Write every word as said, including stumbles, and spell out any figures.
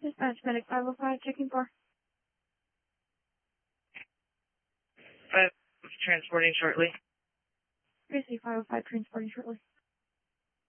Dispatch medic five oh five, checking for. Five, transporting shortly. Tracy five oh five, transporting shortly.